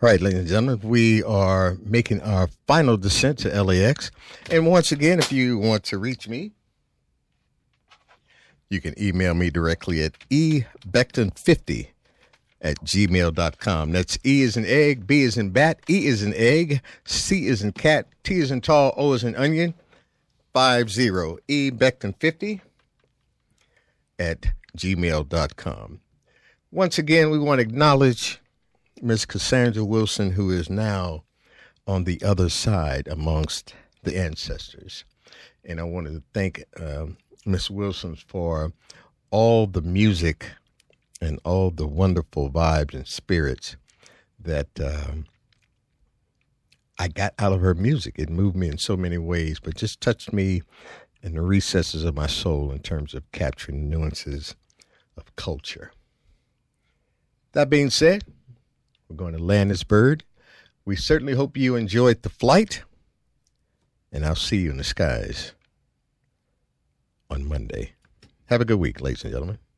All right, ladies and gentlemen, we are making our final descent to LAX. And once again, if you want to reach me, you can email me directly at ebeckton50@gmail.com. That's E as in egg, B as in bat, E as in egg, C as in cat, T as in tall, O as in onion, 50 ebeckton50@gmail.com. Once again, we want to acknowledge Miss Cassandra Wilson, who is now on the other side amongst the ancestors. And I wanted to thank Miss Wilson for all the music and all the wonderful vibes and spirits that I got out of her music. It moved me in so many ways, but just touched me in the recesses of my soul in terms of capturing nuances of culture. That being said, we're going to land this bird. We certainly hope you enjoyed the flight, and I'll see you in the skies on Monday. Have a good week, ladies and gentlemen.